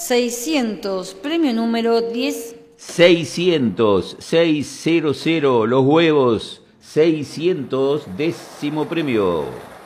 600, premio número 10. 600, 600, los huevos, 600, 10º premio.